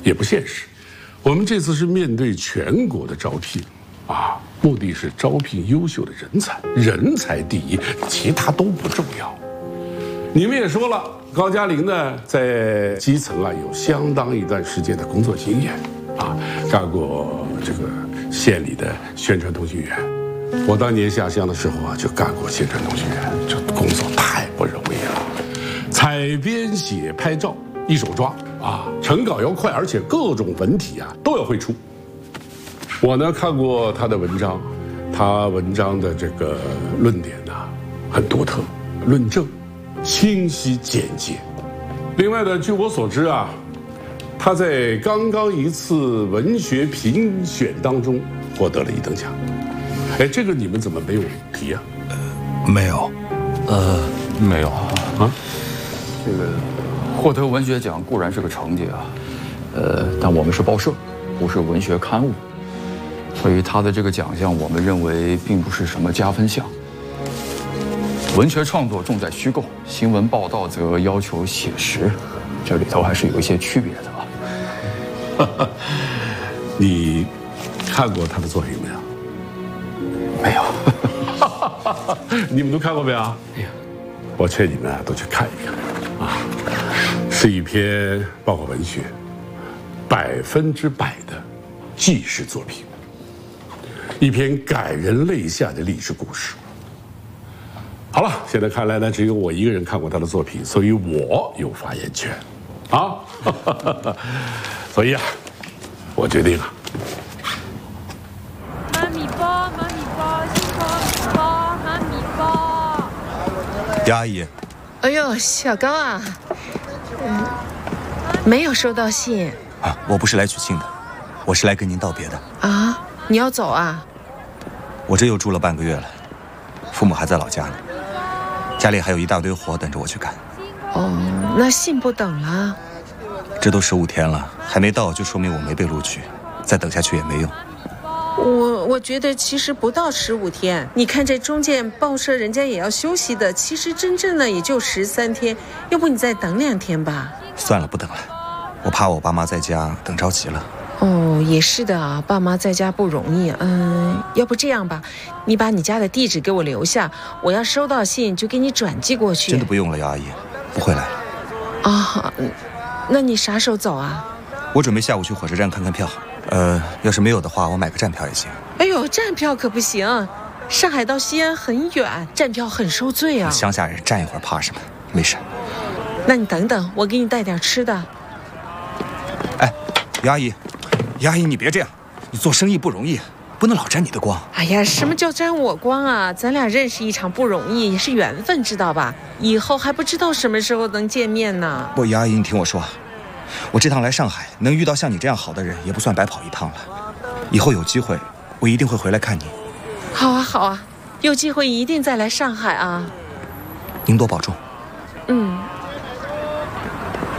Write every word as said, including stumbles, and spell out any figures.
也不现实。我们这次是面对全国的招聘，啊，目的是招聘优秀的人才，人才第一，其他都不重要。你们也说了，高加林呢在基层啊有相当一段时间的工作经验，啊，干过这个县里的宣传通讯员。我当年下乡的时候啊，就干过宣传通讯员，这工作太不容易了，采编写拍照一手抓啊，成稿要快，而且各种文体啊都要会出。我呢看过他的文章，他文章的这个论点呢很独特，论证清晰简洁。另外呢，据我所知啊，他在刚刚一次文学评选当中获得了一等奖。哎，这个你们怎么没有提啊？ 呃，没有， 呃，没有啊。 这个获得文学奖固然是个成绩啊，呃，但我们是报社，不是文学刊物，所以他的这个奖项，我们认为并不是什么加分项。文学创作重在虚构，新闻报道则要求写实，这里头还是有一些区别的啊。 你看过他的作品没有？ 没有。 你们都看过没有？ 哎呀， 我劝你们啊，都去看一看啊，是一篇报告文学，百分之百的纪实作品，一篇感人泪下的历史故事。好了，现在看来呢，只有我一个人看过他的作品，所以我有发言权，啊，所以啊，我决定啊。 妈咪包，妈咪包，新包包，妈咪包。 姚阿姨， 哎呦，小高啊，嗯，没有收到信啊，我不是来取信的，我是来跟您道别的。 啊，你要走啊？ 我这又住了半个月了，父母还在老家呢，家里还有一大堆活等着我去干。 哦，那信不等了？ 这都十五天了，还没到，就说明我没被录取，再等下去也没用。 我我觉得其实不到十五天，你看这中间报社人家也要休息的，其实真正的也就十三天，要不你再等两天吧？ 算了，不等了，我怕我爸妈在家等着急了。 哦，也是的啊，爸妈在家不容易。嗯，要不这样吧，你把你家的地址给我留下，我要收到信就给你转寄过去。 真的不用了，姚阿姨，不会来了。 啊，那你啥时候走啊？ 我准备下午去火车站看看票，呃，要是没有的话，我买个站票也行。 哎呦，站票可不行，上海到西安很远，站票很受罪啊。 乡下人站一会儿怕什么？没事。 那你等等，我给你带点吃的。 哎，姚阿姨，姚阿姨，你别这样，你做生意不容易，不能老沾你的光。 哎呀，什么叫沾我光啊？咱俩认识一场不容易，也是缘分，知道吧？以后还不知道什么时候能见面呢。 不，姚阿姨，你听我说，我这趟来上海，能遇到像你这样好的人，也不算白跑一趟了。以后有机会，我一定会回来看你。 好啊，好啊，有机会一定再来上海啊。 您多保重。 嗯，